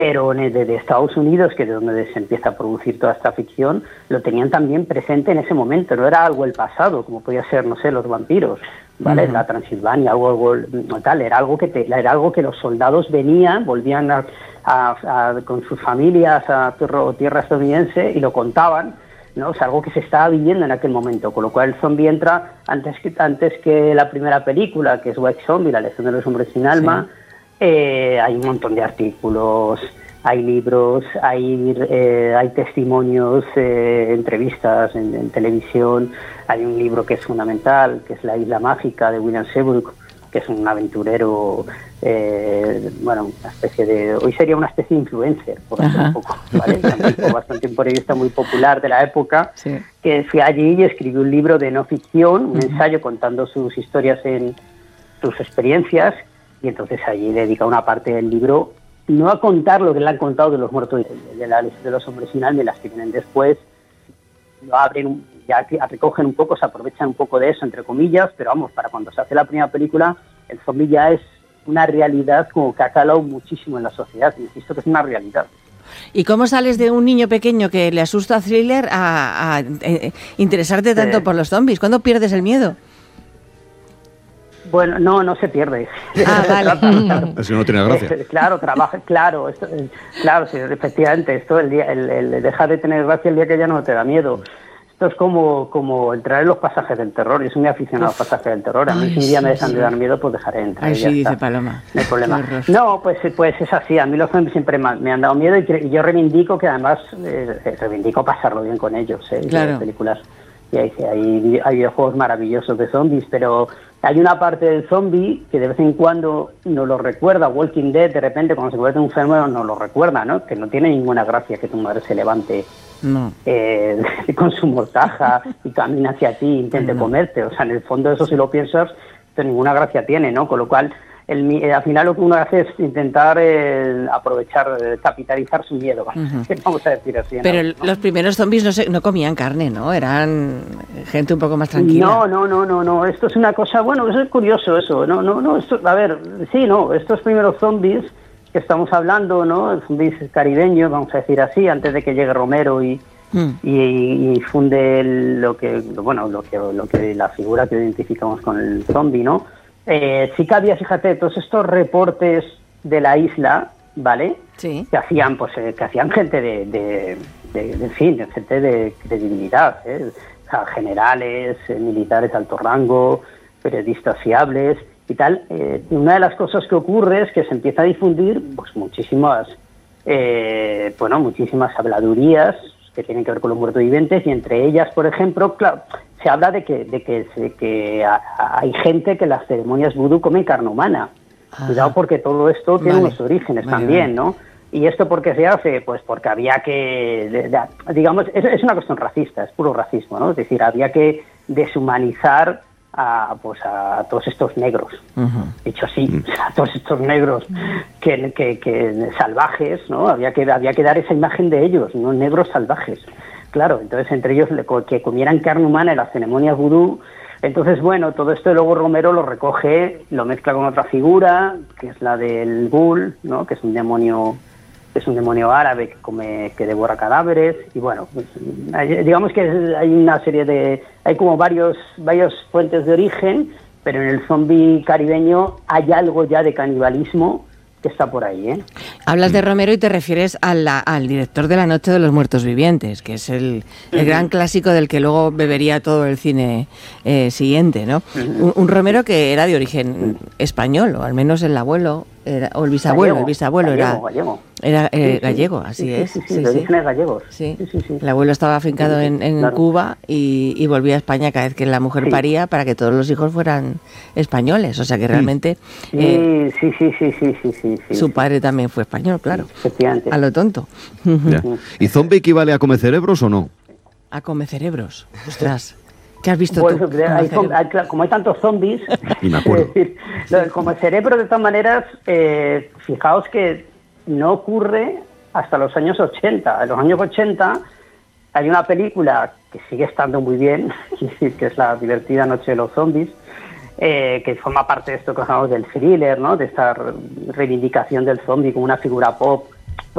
pero de Estados Unidos, que es donde se empieza a producir toda esta ficción, lo tenían también presente en ese momento. No era algo del pasado, como podía ser, no sé, los vampiros, ¿vale? La Transilvania, algo tal. Era algo que los soldados volvían con sus familias a tierra estadounidense y lo contaban, ¿no? O sea, algo que se estaba viviendo en aquel momento, con lo cual el zombie entra antes que la primera película, que es White Zombie, la Legión de los Hombres Sin Alma. Hay un montón de artículos, hay libros, hay testimonios, entrevistas en televisión. Hay un libro que es fundamental, que es La Isla Mágica, de William Seabrook, que es un aventurero, hoy sería una especie de influencer, por hacer un poco, ¿vale? Bastante un periodista muy popular de la época, que fue allí y escribió un libro de no ficción, un ensayo contando sus historias, sus experiencias, y entonces allí dedica una parte del libro no a contar lo que le han contado de los muertos de los hombres sin alma y las que vienen después. Lo abren, ya recogen un poco, se aprovechan un poco de eso, entre comillas, pero vamos, para cuando se hace la primera película, el zombie ya es una realidad como que ha calado muchísimo en la sociedad, insisto que es una realidad. ¿Y cómo sales de un niño pequeño que le asusta a thriller a interesarte tanto por los zombies? ¿Cuándo pierdes el miedo? Bueno, no se pierde. Vale. Eso no tiene gracia. Sí, efectivamente, esto el dejar de tener gracia el día que ya no te da miedo. Esto es como entrar en los pasajes del terror. Yo soy muy aficionado a los pasajes del terror. A mí si un día me dejan de dar miedo, pues dejaré de entrar. Sí, dice Paloma. No hay problema. No, pues es así. A mí los zombies siempre me han dado miedo y yo reivindico que además reivindico pasarlo bien con ellos, claro. En películas. Y hay videojuegos maravillosos de zombies, pero hay una parte del zombie que de vez en cuando nos lo recuerda. Walking Dead, de repente, cuando se convierte en un fenómeno, nos lo recuerda, ¿no? Que no tiene ninguna gracia que tu madre se levante con su mortaja y camine hacia ti e intente comerte. O sea, en el fondo eso, si lo piensas, ninguna gracia tiene, ¿no? Con lo cual, al final lo que uno hace es intentar aprovechar, capitalizar su miedo, vamos a decir así, ¿no? Pero los primeros zombies no comían carne, ¿no? Eran gente un poco más tranquila. No. Esto es una cosa, bueno, eso es curioso eso. No. Esto, a ver, sí, no. Estos primeros zombies que estamos hablando, ¿no? Zombies caribeños, vamos a decir así, antes de que llegue Romero y funde lo que la figura que identificamos con el zombie, ¿no? Sí que había, fíjate, todos estos reportes de la isla, ¿vale? Sí. Que hacían gente de gente de credibilidad, o sea, generales, militares de alto rango, periodistas fiables y tal. Una de las cosas que ocurre es que se empieza a difundir pues muchísimas habladurías que tienen que ver con los muertos vivientes, y entre ellas, por ejemplo, claro, se habla de que hay gente que en las ceremonias vudú come carne humana. Cuidado, porque todo esto tiene unos orígenes también, ¿no? ¿Y esto por qué se hace? Pues porque había que, digamos, es una cuestión racista, es puro racismo, ¿no? Es decir, había que deshumanizar a todos estos negros, dicho así, a todos estos negros que salvajes, ¿no? Había que dar esa imagen de ellos, no negros salvajes. Claro, entonces entre ellos que comieran carne humana en las ceremonias vudú. Entonces, bueno, todo esto luego Romero lo recoge, lo mezcla con otra figura, que es la del Ghoul, ¿no? Que es un demonio árabe que devora cadáveres. Y bueno, pues, digamos que hay una serie hay como varias fuentes de origen, pero en el zombie caribeño hay algo ya de canibalismo que está por ahí, ¿eh? Hablas de Romero y te refieres al director de La Noche de los Muertos Vivientes, que es el gran clásico del que luego bebería todo el cine siguiente, ¿no? Un Romero que era de origen español, o al menos el abuelo o el bisabuelo. Gallego. Era gallego, así es. Sí, de orígenes gallegos. Sí. El abuelo estaba afincado en Cuba y volvía a España cada vez que la mujer paría para que todos los hijos fueran españoles. O sea que realmente su padre también fue español, claro. Efectivamente. A lo tonto. ¿Y zombie equivale a come cerebros o no? A come cerebros. Ostras. ¿Qué has visto pues, tú? Como hay tantos zombies, Y me acuerdo. es decir, como cerebro, de todas maneras, fijaos que no ocurre hasta los años 80. En los años 80 hay una película que sigue estando muy bien, que es la divertida Noche de los Zombies, que forma parte de esto que hablamos del thriller, ¿no? De esta reivindicación del zombie como una figura pop